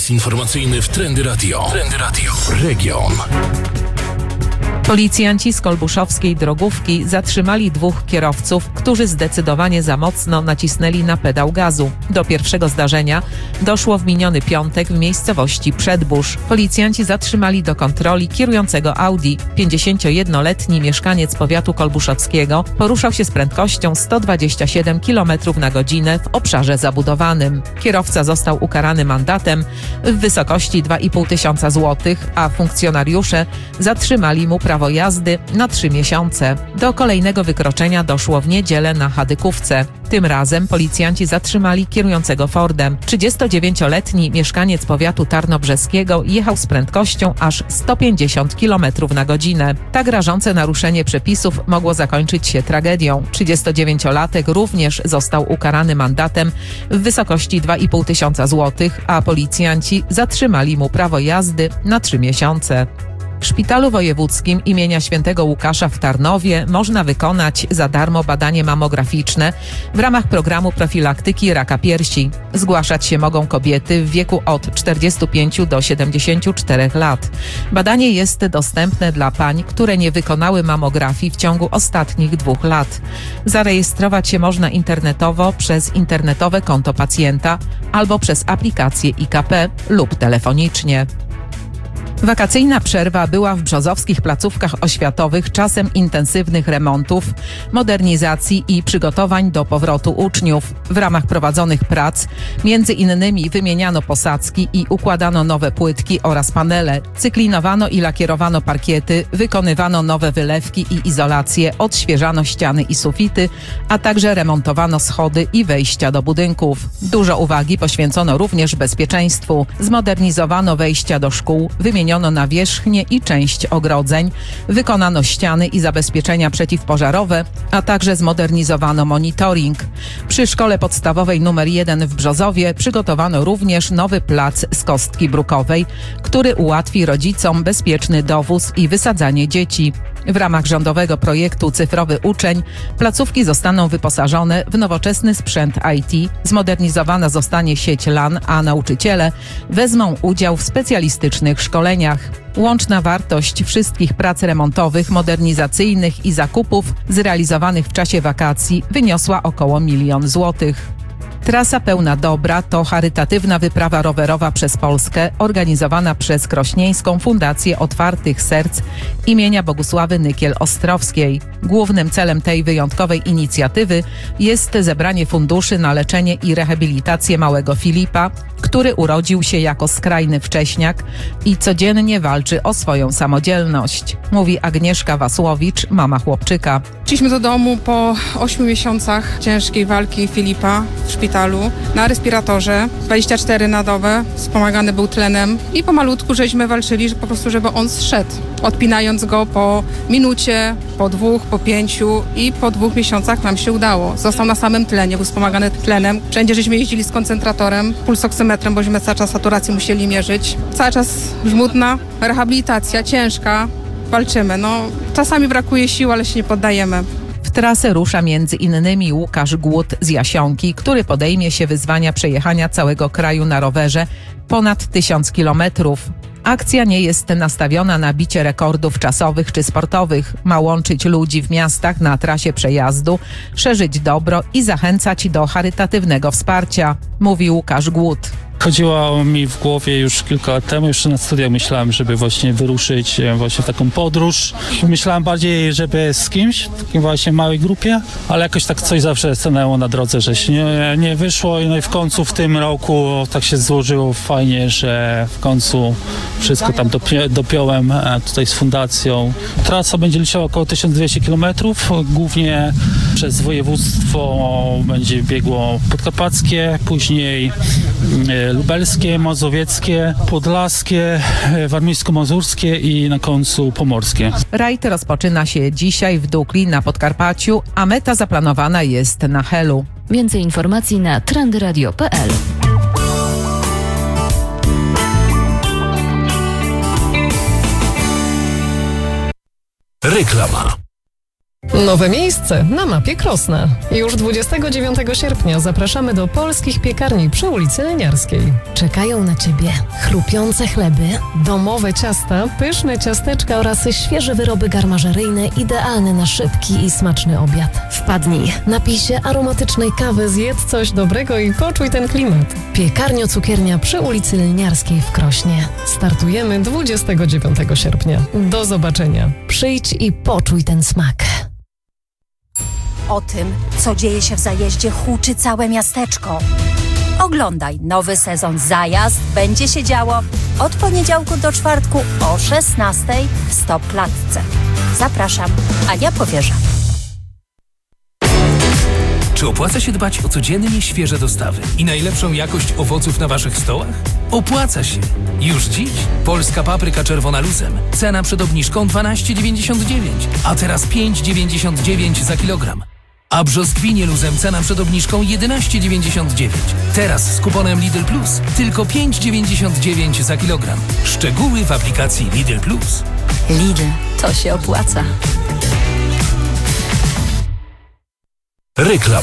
Czas informacyjny w Trendy Radio. Trendy Radio. Region. Policjanci z kolbuszowskiej drogówki zatrzymali 2 kierowców, którzy zdecydowanie za mocno nacisnęli na pedał gazu. Do pierwszego zdarzenia doszło w miniony piątek w miejscowości Przedbórz. Policjanci zatrzymali do kontroli kierującego Audi. 51-letni mieszkaniec powiatu kolbuszowskiego poruszał się z prędkością 127 km na godzinę w obszarze zabudowanym. Kierowca został ukarany mandatem w wysokości 2,5 tysiąca złotych, a funkcjonariusze zatrzymali mu prawo jazdy na 3 miesiące. Do kolejnego wykroczenia doszło w niedzielę na Hadykówce. Tym razem policjanci zatrzymali kierującego Fordem. 39-letni mieszkaniec powiatu tarnobrzeskiego jechał z prędkością aż 150 km na godzinę. Tak rażące naruszenie przepisów mogło zakończyć się tragedią. 39-latek również został ukarany mandatem w wysokości 2,5 tysiąca złotych, a policjanci zatrzymali mu prawo jazdy na 3 miesiące. W Szpitalu Wojewódzkim imienia Świętego Łukasza w Tarnowie można wykonać za darmo badanie mammograficzne w ramach programu profilaktyki raka piersi. Zgłaszać się mogą kobiety w wieku od 45 do 74 lat. Badanie jest dostępne dla pań, które nie wykonały mammografii w ciągu ostatnich 2 lat. Zarejestrować się można internetowo przez internetowe konto pacjenta albo przez aplikację IKP lub telefonicznie. Wakacyjna przerwa była w brzozowskich placówkach oświatowych czasem intensywnych remontów, modernizacji i przygotowań do powrotu uczniów. W ramach prowadzonych prac między innymi wymieniano posadzki i układano nowe płytki oraz panele, cyklinowano i lakierowano parkiety, wykonywano nowe wylewki i izolacje, odświeżano ściany i sufity, a także remontowano schody i wejścia do budynków. Dużo uwagi poświęcono również bezpieczeństwu. Zmodernizowano wejścia do szkół, wymieniono nawierzchnię i część ogrodzeń, wykonano ściany i zabezpieczenia przeciwpożarowe, a także zmodernizowano monitoring. Przy szkole podstawowej nr 1 w Brzozowie przygotowano również nowy plac z kostki brukowej, który ułatwi rodzicom bezpieczny dowóz i wysadzanie dzieci. W ramach rządowego projektu Cyfrowy Uczeń placówki zostaną wyposażone w nowoczesny sprzęt IT, zmodernizowana zostanie sieć LAN, a nauczyciele wezmą udział w specjalistycznych szkoleniach. Łączna wartość wszystkich prac remontowych, modernizacyjnych i zakupów zrealizowanych w czasie wakacji wyniosła około 1 000 000 złotych. Trasa Pełna Dobra to charytatywna wyprawa rowerowa przez Polskę organizowana przez Krośnieńską Fundację Otwartych Serc imienia Bogusławy Nykiel-Ostrowskiej. Głównym celem tej wyjątkowej inicjatywy jest zebranie funduszy na leczenie i rehabilitację małego Filipa, który urodził się jako skrajny wcześniak i codziennie walczy o swoją samodzielność, mówi Agnieszka Wasłowicz, mama chłopczyka. Wróciliśmy do domu po 8 miesiącach ciężkiej walki Filipa w szpitalu na respiratorze, 24 na dobę, wspomagany był tlenem i pomalutku żeśmy walczyli, że po prostu, żeby on zszedł, odpinając go po minucie, po 2, po 5 i po 2 miesiącach nam się udało. Został na samym tlenie, był wspomagany tlenem. Wszędzie żeśmy jeździli z koncentratorem, pulsoksymetrem, bośmy cały czas saturację musieli mierzyć. Cały czas żmudna rehabilitacja, ciężka, walczymy. Czasami brakuje sił, ale się nie poddajemy. W trasę rusza między innymi Łukasz Głód z Jasionki, który podejmie się wyzwania przejechania całego kraju na rowerze ponad 1000 kilometrów. Akcja nie jest nastawiona na bicie rekordów czasowych czy sportowych. Ma łączyć ludzi w miastach na trasie przejazdu, szerzyć dobro i zachęcać do charytatywnego wsparcia, mówi Łukasz Głód. Chodziło mi w głowie już kilka lat temu, jeszcze na studiach myślałem, żeby właśnie wyruszyć właśnie w taką podróż. Myślałem bardziej, żeby z kimś, w takiej właśnie małej grupie, ale jakoś tak coś zawsze stanęło na drodze, że się nie wyszło i w końcu w tym roku tak się złożyło fajnie, że w końcu wszystko tam dopiąłem tutaj z fundacją. Trasa będzie liczyła około 1200 km, głównie przez województwo będzie biegło podkarpackie, później lubelskie, mazowieckie, podlaskie, warmińsko-mazurskie i na końcu pomorskie. Rajd rozpoczyna się dzisiaj w Dukli na Podkarpaciu, a meta zaplanowana jest na Helu. Więcej informacji na trendyradio.pl. Reklama. Nowe miejsce na mapie Krosna. Już 29 sierpnia zapraszamy do polskich piekarni przy ulicy Leniarskiej. Czekają na Ciebie chrupiące chleby, domowe ciasta, pyszne ciasteczka oraz świeże wyroby garmażeryjne idealne na szybki i smaczny obiad. Wpadnij, napij się aromatycznej kawy, zjedz coś dobrego i poczuj ten klimat. Piekarnio-cukiernia przy ulicy Leniarskiej w Krośnie. Startujemy 29 sierpnia. Do zobaczenia. Przyjdź i poczuj ten smak. O tym, co dzieje się w Zajeździe, huczy całe miasteczko. Oglądaj nowy sezon Zajazd. Będzie się działo od poniedziałku do czwartku o 16:00 w Stop Klatce. Zapraszam, Ania Powierza. Czy opłaca się dbać o codziennie świeże dostawy i najlepszą jakość owoców na waszych stołach? Opłaca się. Już dziś polska papryka czerwona luzem. Cena przed obniżką 12,99, a teraz 5,99 za kilogram. A brzoskwinie luzem cena przed obniżką 11,99. Teraz z kuponem Lidl Plus tylko 5,99 za kilogram. Szczegóły w aplikacji Lidl Plus. Lidl, to się opłaca. Reklama.